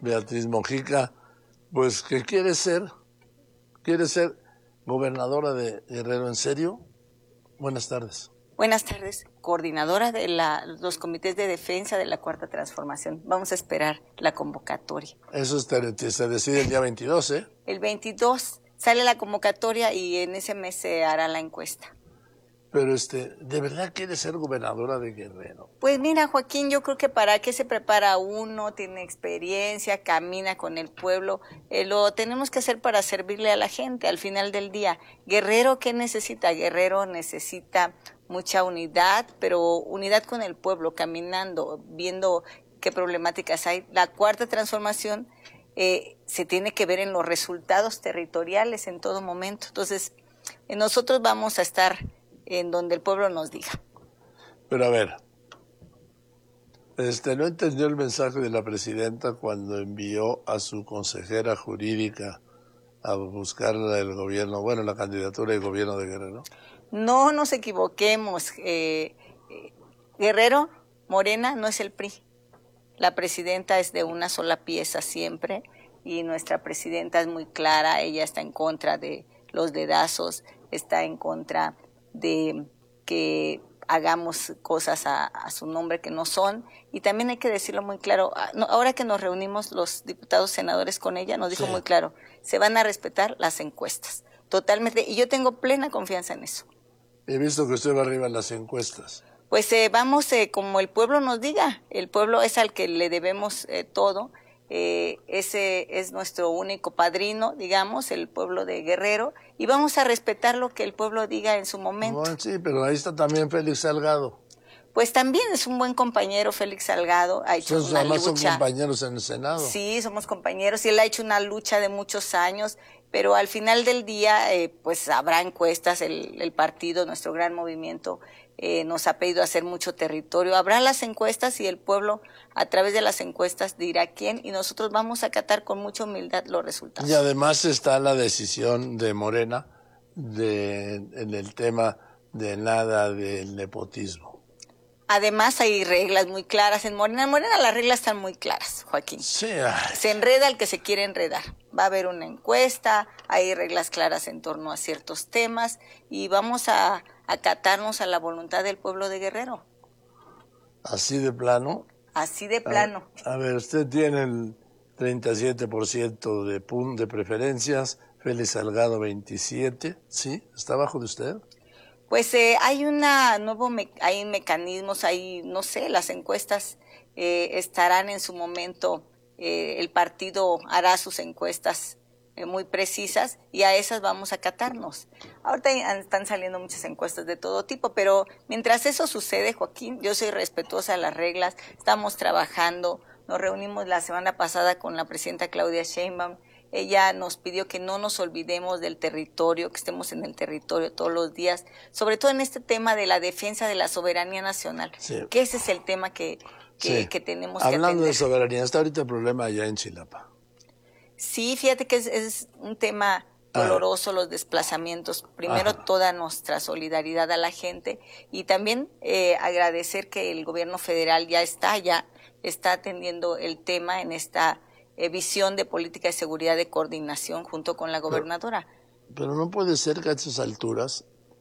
Beatriz Mojica, pues que quiere ser gobernadora de Guerrero. ¿En serio? Buenas tardes. Buenas tardes, coordinadora de los comités de defensa de la Cuarta Transformación. Vamos a esperar la convocatoria. Eso se decide el día 22, ¿eh? El 22 sale la convocatoria y en ese mes se hará la encuesta. Pero ¿de verdad quiere ser gobernadora de Guerrero? Pues mira, Joaquín, yo creo que para qué se prepara uno, tiene experiencia, camina con el pueblo, lo tenemos que hacer para servirle a la gente al final del día. Guerrero, ¿qué necesita? Guerrero necesita mucha unidad, pero unidad con el pueblo, caminando, viendo qué problemáticas hay. La Cuarta Transformación se tiene que ver en los resultados territoriales en todo momento. Entonces, nosotros vamos a estar en donde el pueblo nos diga. Pero a ver, no entendió el mensaje de la presidenta cuando envió a su consejera jurídica a buscar el gobierno, la candidatura de gobierno de Guerrero. No nos equivoquemos, Guerrero, Morena no es el PRI. La presidenta es de una sola pieza siempre y nuestra presidenta es muy clara, ella está en contra de los dedazos, está en contra de que hagamos cosas a su nombre que no son, y también hay que decirlo muy claro, ahora que nos reunimos los diputados senadores con ella, nos dijo muy claro, se van a respetar las encuestas, totalmente, y yo tengo plena confianza en eso. He visto que usted va arriba en las encuestas. Pues vamos como el pueblo nos diga, el pueblo es al que le debemos todo, ese es nuestro único padrino, digamos, el pueblo de Guerrero, y vamos a respetar lo que el pueblo diga en su momento. Bueno, sí, pero ahí está también Félix Salgado. Pues también es un buen compañero Félix Salgado, ha hecho una lucha. Son compañeros en el Senado. Sí, somos compañeros, y él ha hecho una lucha de muchos años, pero al final del día, pues habrá encuestas, el partido, nuestro gran movimiento, nos ha pedido hacer mucho territorio, habrá las encuestas y el pueblo a través de las encuestas dirá quién, y nosotros vamos a acatar con mucha humildad los resultados. Y además está la decisión de Morena en el tema de nada del nepotismo. Además hay reglas muy claras en Morena. En Morena las reglas están muy claras, Joaquín. Sí. Se enreda el que se quiere enredar. Va a haber una encuesta, hay reglas claras en torno a ciertos temas y vamos a acatarnos a la voluntad del pueblo de Guerrero. ¿Así de plano? Así de plano. A ver, usted tiene el 37% de preferencias, Félix Salgado 27%, ¿sí? ¿Está abajo de usted? Pues hay hay mecanismos, no sé, las encuestas estarán en su momento, el partido hará sus encuestas muy precisas y a esas vamos a acatarnos. Ahorita están saliendo muchas encuestas de todo tipo, pero mientras eso sucede, Joaquín, yo soy respetuosa de las reglas, estamos trabajando, nos reunimos la semana pasada con la presidenta Claudia Sheinbaum. Ella nos pidió que no nos olvidemos del territorio, que estemos en el territorio todos los días, sobre todo en este tema de la defensa de la soberanía nacional, que ese es el tema que tenemos que atender. Hablando de soberanía, está ahorita el problema allá en Chilapa. Sí, fíjate que es un tema doloroso, los desplazamientos. Primero, toda nuestra solidaridad a la gente y también agradecer que el gobierno federal ya está atendiendo el tema en esta visión de política de seguridad de coordinación junto con la gobernadora. Pero no puede ser que a estas alturas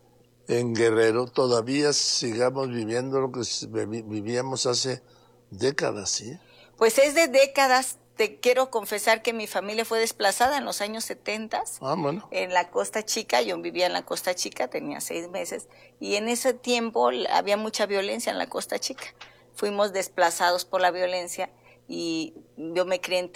en Guerrero todavía sigamos viviendo lo que vivíamos hace décadas, ¿sí? Pues es de décadas. Te quiero confesar que mi familia fue desplazada en los años 70 en la Costa Chica. Yo vivía en la Costa Chica, tenía 6 meses, y en ese tiempo había mucha violencia en la Costa Chica. Fuimos desplazados por la violencia y yo me crié en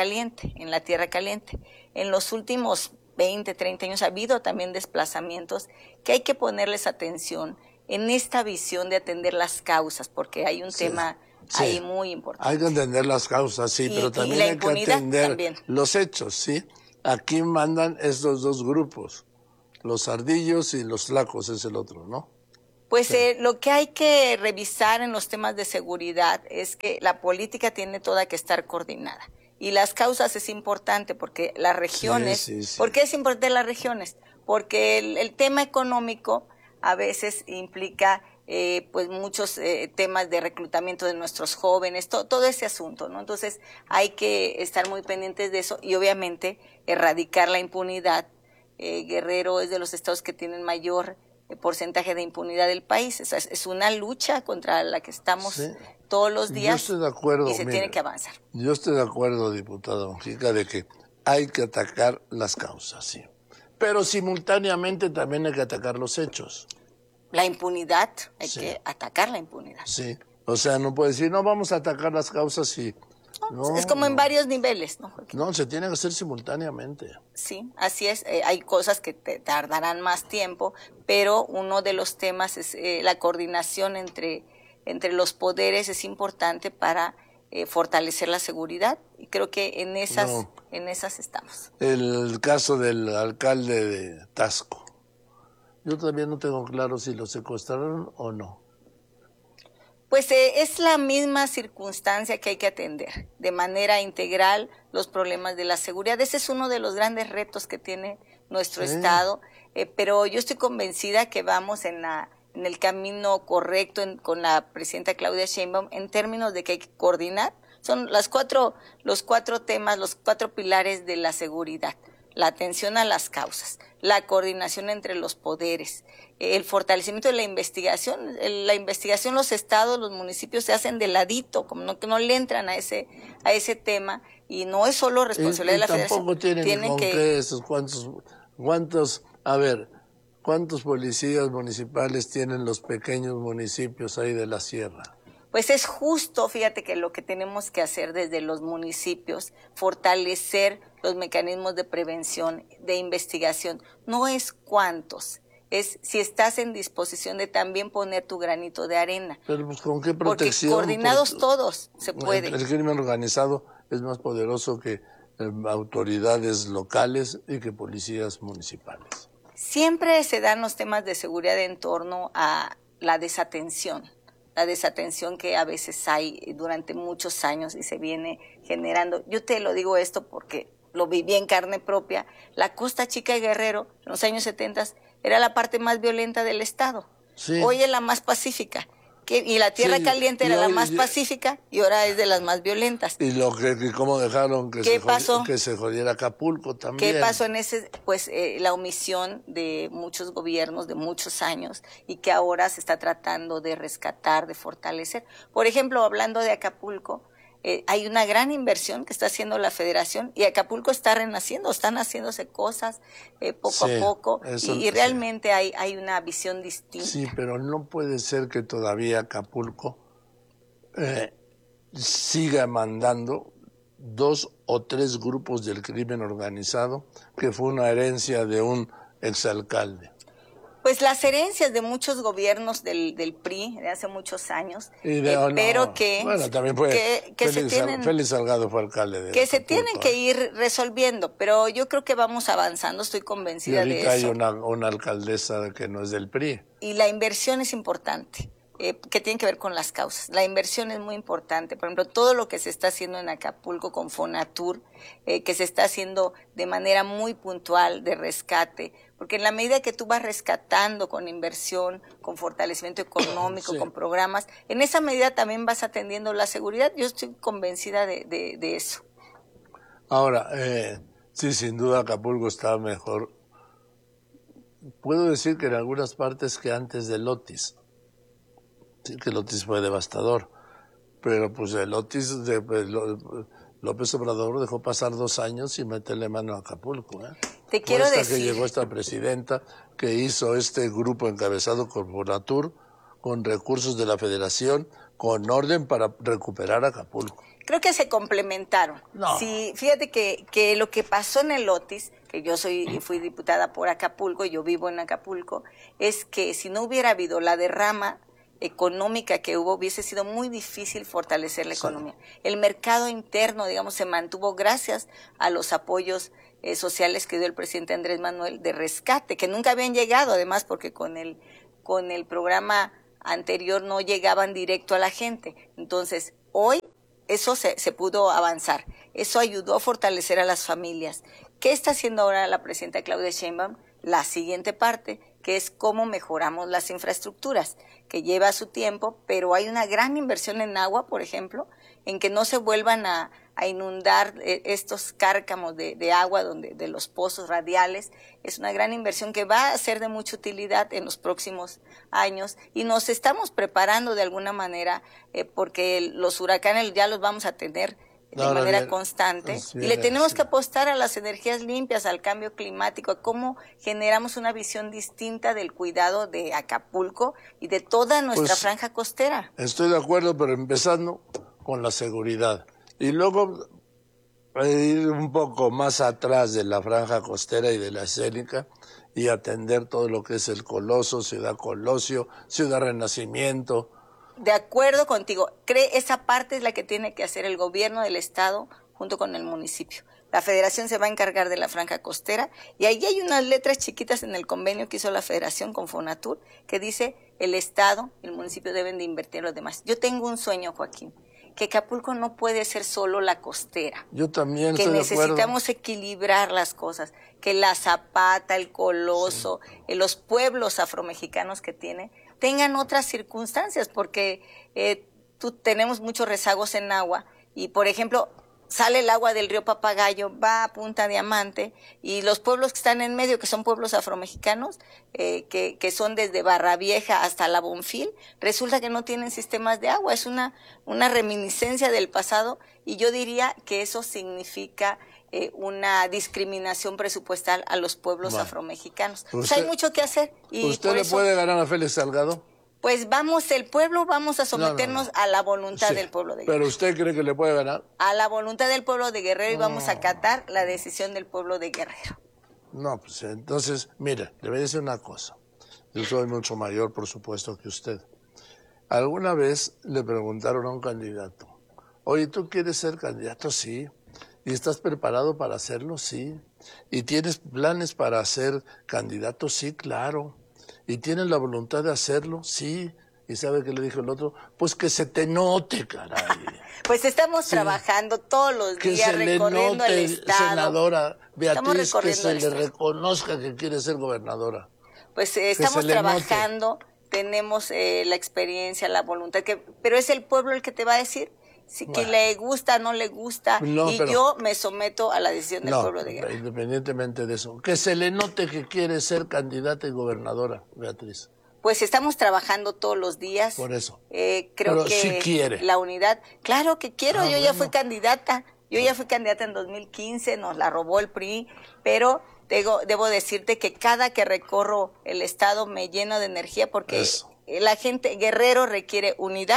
la Tierra Caliente. En los últimos 20, 30 años ha habido también desplazamientos que hay que ponerles atención en esta visión de atender las causas, porque hay un tema ahí muy importante. Hay que entender las causas, pero también hay que atender los hechos, ¿sí? Aquí mandan estos dos grupos, los ardillos y los tlacos es el otro, ¿no? Pues lo que hay que revisar en los temas de seguridad es que la política tiene toda que estar coordinada. Y las causas es importante porque las regiones, ¿por qué es importante las regiones? Porque el tema económico a veces implica pues muchos temas de reclutamiento de nuestros jóvenes, todo ese asunto, ¿no? Entonces hay que estar muy pendientes de eso y obviamente erradicar la impunidad. Guerrero es de los estados que tienen mayor porcentaje de impunidad del país. Es una lucha contra la que estamos todos los días. Yo estoy de acuerdo, y se tiene que avanzar. Yo estoy de acuerdo, diputada Mujica, de que hay que atacar las causas, sí. Pero simultáneamente también hay que atacar los hechos. La impunidad, hay que atacar la impunidad. Sí, o sea, no puede decir, no, vamos a atacar las causas y... No, es como en varios niveles, ¿no? No, se tiene que hacer simultáneamente. Sí, así es. Hay cosas que tardarán más tiempo, pero uno de los temas es la coordinación entre los poderes es importante para fortalecer la seguridad y creo que en esas estamos. El caso del alcalde de Taxco. Yo todavía no tengo claro si lo secuestraron o no. Pues es la misma circunstancia que hay que atender de manera integral los problemas de la seguridad. Ese es uno de los grandes retos que tiene nuestro Estado, pero yo estoy convencida que vamos en el camino correcto con la presidenta Claudia Sheinbaum en términos de que hay que coordinar. Son los cuatro temas, los 4 pilares de la seguridad. La atención a las causas, la coordinación entre los poderes, el fortalecimiento de la investigación. La investigación, los estados, los municipios se hacen de ladito, como que no le entran a ese tema, y no es solo responsabilidad de la Federación. Tampoco tienen congresos, ¿cuántos policías municipales tienen los pequeños municipios ahí de la sierra? Pues es justo, fíjate que lo que tenemos que hacer desde los municipios, fortalecer los mecanismos de prevención, de investigación. No es cuántos, es si estás en disposición de también poner tu granito de arena. Pero pues ¿con qué protección? Porque coordinados todos se puede. El crimen organizado es más poderoso que autoridades locales y que policías municipales. Siempre se dan los temas de seguridad en torno a la desatención que a veces hay durante muchos años y se viene generando. Yo te lo digo esto porque lo viví en carne propia. La Costa Chica de Guerrero, en los años 70, era la parte más violenta del estado. Sí. Hoy es la más pacífica. Y la Tierra Caliente era la más pacífica y ahora es de las más violentas. Y cómo dejaron que se jodiera Acapulco también. ¿Qué pasó en ese? Pues la omisión de muchos gobiernos de muchos años y que ahora se está tratando de rescatar, de fortalecer. Por ejemplo, hablando de Acapulco, hay una gran inversión que está haciendo la Federación y Acapulco está renaciendo, están haciéndose cosas poco a poco y realmente hay una visión distinta. Sí, pero no puede ser que todavía Acapulco siga mandando 2 o 3 grupos del crimen organizado, que fue una herencia de un exalcalde. Pues las herencias de muchos gobiernos del PRI de hace muchos años, pero que, bueno, también fue Félix Salgado fue alcalde de que Acapulco. Se tienen que ir resolviendo, pero yo creo que vamos avanzando, estoy convencida de eso. Y ahorita hay una alcaldesa que no es del PRI. Y la inversión es importante. Que tiene que ver con las causas. La inversión es muy importante. Por ejemplo, todo lo que se está haciendo en Acapulco con Fonatur, que se está haciendo de manera muy puntual de rescate, porque en la medida que tú vas rescatando con inversión, con fortalecimiento económico, con programas, en esa medida también vas atendiendo la seguridad. Yo estoy convencida de eso. Ahora, sí, sin duda Acapulco está mejor. Puedo decir que en algunas partes que antes del Otis. Sí, que el Otis fue devastador, pero pues el Otis López Obrador dejó pasar 2 años sin meterle mano a Acapulco. Te quiero decir que llegó esta presidenta que hizo este grupo encabezado por Fonatur con recursos de la Federación, con orden para recuperar Acapulco. Creo que se complementaron. No. Sí, fíjate que lo que pasó en el Otis, que yo fui diputada por Acapulco, yo vivo en Acapulco, es que si no hubiera habido la derrama económica que hubo, hubiese sido muy difícil fortalecer la economía. El mercado interno, digamos, se mantuvo gracias a los apoyos sociales que dio el presidente Andrés Manuel de rescate, que nunca habían llegado, además, porque con el programa anterior no llegaban directo a la gente. Entonces, hoy eso se pudo avanzar. Eso ayudó a fortalecer a las familias. ¿Qué está haciendo ahora la presidenta Claudia Sheinbaum? La siguiente parte, que es cómo mejoramos las infraestructuras, que lleva su tiempo, pero hay una gran inversión en agua, por ejemplo, en que no se vuelvan a inundar estos cárcamos de agua de los pozos radiales. Es una gran inversión que va a ser de mucha utilidad en los próximos años y nos estamos preparando de alguna manera porque los huracanes ya los vamos a tener de manera constante y le tenemos que apostar a las energías limpias, al cambio climático, a cómo generamos una visión distinta del cuidado de Acapulco y de toda nuestra franja costera. Estoy de acuerdo, pero empezando con la seguridad y luego ir un poco más atrás de la franja costera y de la escénica y atender todo lo que es el Coloso, Ciudad Colosio, Ciudad Renacimiento. De acuerdo contigo, esa parte es la que tiene que hacer el gobierno del estado junto con el municipio. La federación se va a encargar de la franja costera y ahí hay unas letras chiquitas en el convenio que hizo la federación con Fonatur que dice el estado, el municipio deben de invertir en los demás. Yo tengo un sueño, Joaquín, que Acapulco no puede ser solo la costera. Yo también que estoy de acuerdo. Necesitamos equilibrar las cosas, que la Zapata, el Coloso, los pueblos afromexicanos que tengan otras circunstancias, porque tenemos muchos rezagos en agua y, por ejemplo, sale el agua del río Papagayo, va a Punta Diamante y los pueblos que están en medio, que son pueblos afromexicanos, que son desde Barra Vieja hasta La Bonfil, resulta que no tienen sistemas de agua. Es una reminiscencia del pasado y yo diría que eso significa una discriminación presupuestal a los pueblos afromexicanos. Pues hay mucho que hacer. Y ¿usted le puede ganar a Félix Salgado? Pues vamos a someternos a la voluntad del pueblo de Guerrero. ¿Pero usted cree que le puede ganar? A la voluntad del pueblo de Guerrero y vamos a acatar la decisión del pueblo de Guerrero. No, pues entonces, mire, le voy a decir una cosa. Yo soy mucho mayor, por supuesto, que usted. Alguna vez le preguntaron a un candidato, oye, ¿tú quieres ser candidato? Sí. ¿Y estás preparado para hacerlo? Sí. ¿Y tienes planes para ser candidato? Sí, claro. ¿Y tienes la voluntad de hacerlo? Sí. ¿Y sabe qué le dijo el otro? Pues que se te note, caray. Pues estamos trabajando todos los días recorriendo el estado. Senadora Beatriz, que se le reconozca que quiere ser gobernadora. Pues estamos trabajando, tenemos la experiencia, la voluntad, pero es el pueblo el que te va a decir si que le gusta, no le gusta, yo me someto a la decisión del pueblo de Guerrero. Independientemente de eso, que se le note que quiere ser candidata y gobernadora, Beatriz. Pues estamos trabajando todos los días. Por eso. Creo que sí quiere. La unidad, claro que quiero, ya fui candidata. Yo ya fui candidata en 2015, nos la robó el PRI, pero debo decirte que cada que recorro el estado me lleno de energía porque la gente, Guerrero requiere unidad,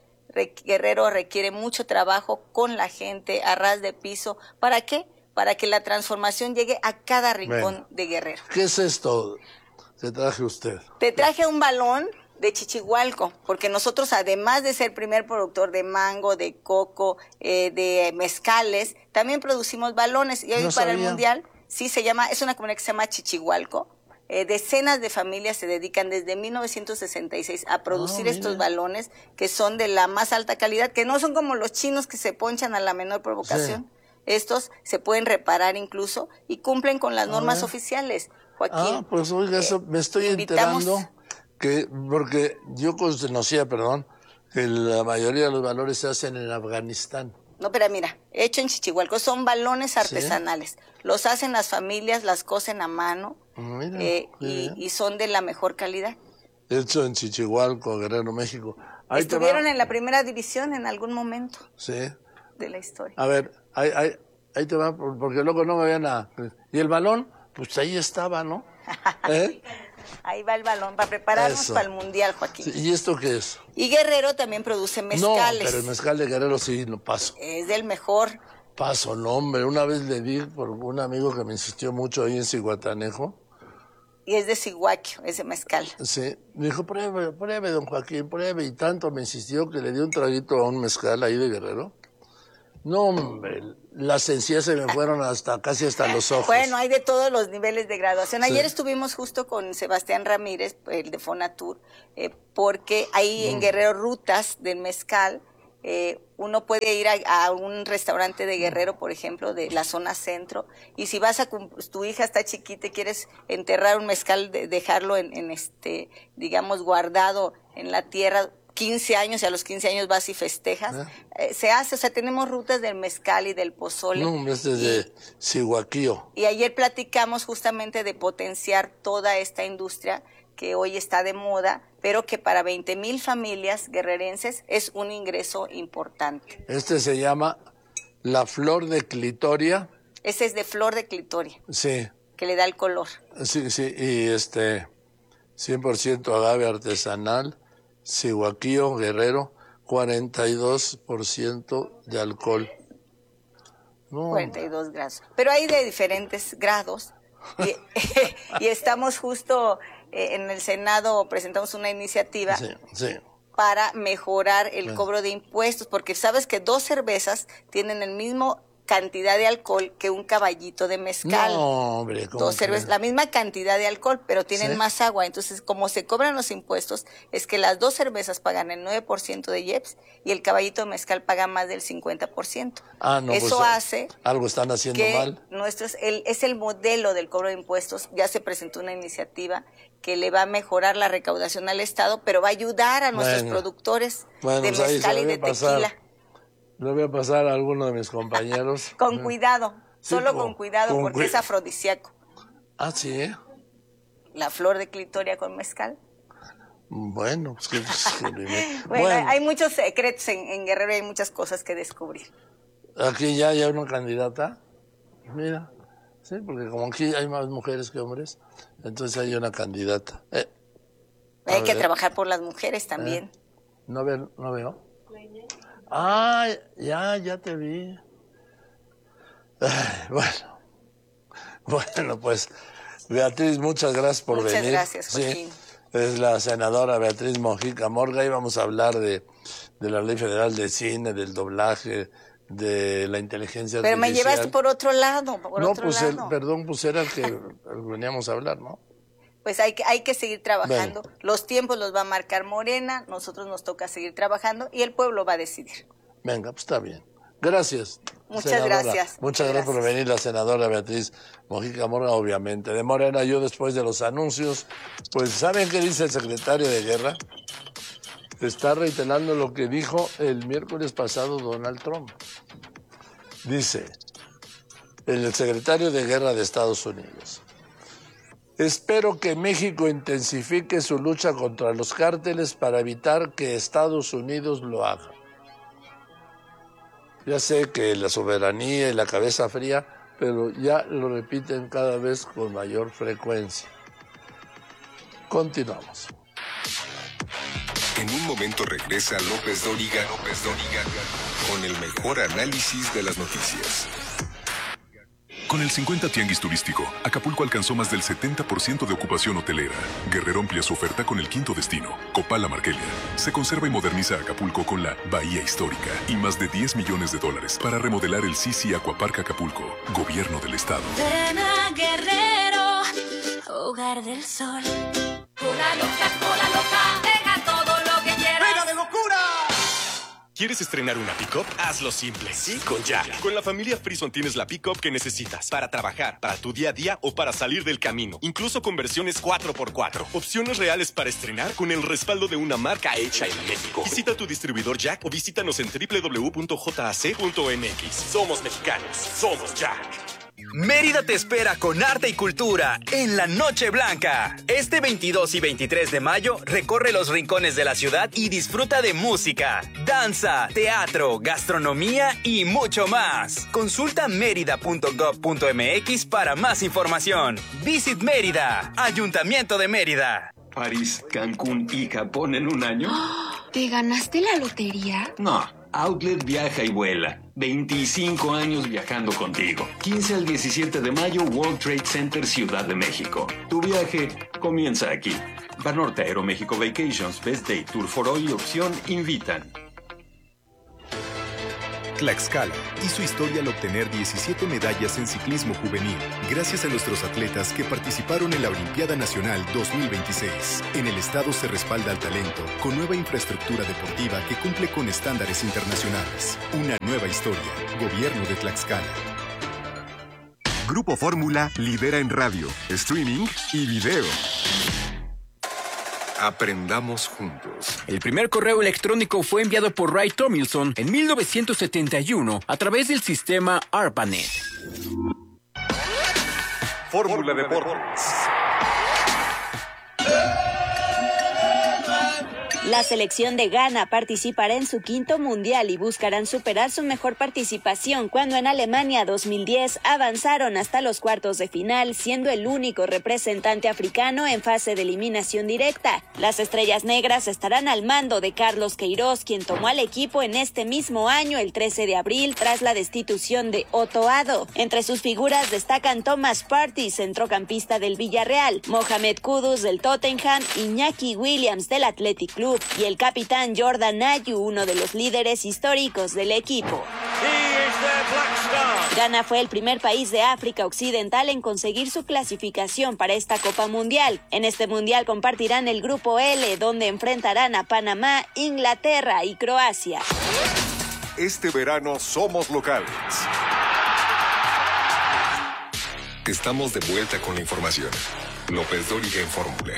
Guerrero requiere mucho trabajo con la gente a ras de piso. ¿Para qué? Para que la transformación llegue a cada rincón de Guerrero. ¿Qué es esto? Te traje usted. Te traje un balón de Chichihualco, porque nosotros, además de ser primer productor de mango, de coco, de mezcales, también producimos balones. Y hoy para el Mundial, es una comunidad que se llama Chichihualco. Decenas de familias se dedican desde 1966 a producir estos balones que son de la más alta calidad, que no son como los chinos que se ponchan a la menor provocación. Estos se pueden reparar incluso y cumplen con las normas oficiales. Joaquín, pues oiga, eso me estoy enterando porque yo conocía, que la mayoría de los balones se hacen en Afganistán. No, pero mira, hecho en Chichihualco, son balones artesanales. Los hacen las familias, las cosen a mano y son de la mejor calidad. Hecho en Chichihualco, Guerrero, México. Estuvieron en la primera división en algún momento de la historia. A ver, ahí te va, porque luego no me vayan a... ¿Y el balón? Pues ahí estaba, ¿no? Ahí va el balón, para prepararnos para el Mundial, Joaquín. Sí, ¿y esto qué es? Y Guerrero también produce mezcales. No, pero el mezcal de Guerrero sí, no paso. Es del mejor. Paso, no, hombre. Una vez le di por un amigo que me insistió mucho ahí en Cihuatanejo. Y es de Cihuaquio, ese mezcal. Sí. Me dijo, pruebe, don Joaquín, pruebe. Y tanto me insistió que le di un traguito a un mezcal ahí de Guerrero. No, hombre, las encías se me fueron casi hasta los ojos. Bueno, hay de todos los niveles de graduación. Ayer estuvimos justo con Sebastián Ramírez, el de Fonatur, porque hay en Guerrero rutas del mezcal Uno puede ir a un restaurante de Guerrero, por ejemplo, de la zona centro, y si vas tu hija está chiquita y quieres enterrar un mezcal, dejarlo digamos, guardado en la tierra 15 años, y a los 15 años vas y festejas, se hace, o sea, tenemos rutas del mezcal y del pozole. No, este es de Cihuaquío. Y ayer platicamos justamente de potenciar toda esta industria que hoy está de moda, pero que para 20,000 familias guerrerenses es un ingreso importante. Este se llama la flor de clitoria. Ese es de flor de clitoria. Sí. Que le da el color. Sí, y 100% agave artesanal, Cihuaquío, Guerrero, 42% de alcohol. No. 42 grados. Pero hay de diferentes grados. Y estamos justo en el Senado, presentamos una iniciativa para mejorar el cobro de impuestos, porque sabes que 2 cervezas tienen el mismo cantidad de alcohol que un caballito de mezcal. No, hombre, ¿cómo 2 cervezas, la misma cantidad de alcohol, pero tienen más agua. Entonces, como se cobran los impuestos, es que las 2 cervezas pagan el 9% de IEPS y el caballito de mezcal paga más del 50%. No, eso pues, hace algo están haciendo que mal. Es el modelo del cobro de impuestos. Ya se presentó una iniciativa que le va a mejorar la recaudación al Estado, pero va a ayudar a nuestros productores de mezcal y de tequila. Le voy a pasar a alguno de mis compañeros. Con cuidado, solo con cuidado, porque es afrodisíaco. Ah, sí. La flor de clitoria con mezcal. Bueno, pues que bueno, hay muchos secretos en Guerrero, hay muchas cosas que descubrir. Aquí ya hay una candidata. Mira, sí, porque como aquí hay más mujeres que hombres, entonces hay una candidata. Hay que trabajar por las mujeres también. No veo. Ya te vi. Bueno, pues, Beatriz, muchas gracias por venir. Muchas gracias, Joaquín. Sí, es la senadora Beatriz Mojica Morga, y vamos a hablar de la Ley Federal de Cine, del doblaje, de la inteligencia artificial. Pero me llevaste por otro lado, perdón, pues era el que veníamos a hablar, ¿no? Pues hay que seguir trabajando. Bueno. Los tiempos los va a marcar Morena, nosotros nos toca seguir trabajando y el pueblo va a decidir. Venga, pues está bien. Gracias. Muchas senadora. gracias. Muchas gracias por venir, la senadora Beatriz Mojica Morga, obviamente. De Morena, yo después de los anuncios, pues ¿saben qué dice el secretario de Guerra? Está reiterando lo que dijo el miércoles pasado Donald Trump. Dice el secretario de Guerra de Estados Unidos: espero que México intensifique su lucha contra los cárteles para evitar que Estados Unidos lo haga. Ya sé que la soberanía y la cabeza fría, pero ya lo repiten cada vez con mayor frecuencia. Continuamos. En un momento regresa López Dóriga con el mejor análisis de las noticias. Con el 50 Tianguis Turístico, Acapulco alcanzó más del 70% de ocupación hotelera. Guerrero amplía su oferta con el 5º destino, Copala Marquelia. Se conserva y moderniza Acapulco con la Bahía Histórica y más de $10 millones para remodelar el Sisi Aquapark Acapulco, Gobierno del Estado. Ven a Guerrero, hogar del sol. Una loca, deja todo lo que quieras. ¡Venga de locura! ¿Quieres estrenar una pick-up? Hazlo simple. Sí, con Jack. Con la familia Frison tienes la pick-up que necesitas para trabajar, para tu día a día o para salir del camino. Incluso con versiones 4x4. Opciones reales para estrenar con el respaldo de una marca hecha en México. Visita tu distribuidor Jack o visítanos en www.jac.mx. Somos mexicanos. Somos Jack. Mérida te espera con arte y cultura en la Noche Blanca. Este 22 y 23 de mayo recorre los rincones de la ciudad y disfruta de música, danza, teatro, gastronomía y mucho más. Consulta mérida.gov.mx para más información. Visit Mérida, Ayuntamiento de Mérida. París, Cancún y Japón en un año. ¿Te ganaste la lotería? No, Outlet viaja y vuela. 25 años viajando contigo. 15 al 17 de mayo, World Trade Center, Ciudad de México. Tu viaje comienza aquí. Banorte Aeroméxico Vacations, Best Day, Tour for All y Opción invitan. Tlaxcala hizo historia al obtener 17 medallas en ciclismo juvenil, gracias a nuestros atletas que participaron en la Olimpiada Nacional 2026. En el estado se respalda al talento con nueva infraestructura deportiva que cumple con estándares internacionales. Una nueva historia. Gobierno de Tlaxcala. Grupo Fórmula lidera en radio, streaming y video. Aprendamos juntos. El primer correo electrónico fue enviado por Ray Tomlinson en 1971 a través del sistema ARPANET. Fórmula Deportes. La selección de Ghana participará en su quinto mundial y buscarán superar su mejor participación cuando en Alemania 2010 avanzaron hasta los cuartos de final, siendo el único representante africano en fase de eliminación directa. Las Estrellas Negras estarán al mando de Carlos Queiroz, quien tomó al equipo en este mismo año, el 13 de abril, tras la destitución de Otto Addo. Entre sus figuras destacan Thomas Partey, centrocampista del Villarreal, Mohamed Kudus del Tottenham, Iñaki Williams del Athletic Club y el capitán Jordan Ayew, uno de los líderes históricos del equipo. Ghana fue el primer país de África Occidental en conseguir su clasificación para esta Copa Mundial. En este mundial compartirán el grupo L, donde enfrentarán a Panamá, Inglaterra y Croacia. Este verano somos locales. Estamos de vuelta con la información. López Dóriga en Fórmula.